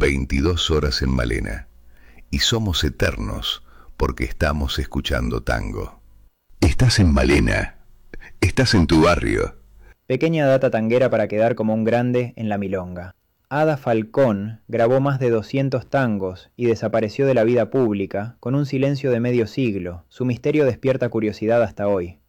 22 horas en Malena. Y somos eternos porque estamos escuchando tango. Estás en Malena. Estás en tu barrio. Pequeña data tanguera para quedar como un grande en la milonga. Ada Falcón grabó más de 200 tangos y desapareció de la vida pública con un silencio de medio siglo. Su misterio despierta curiosidad hasta hoy.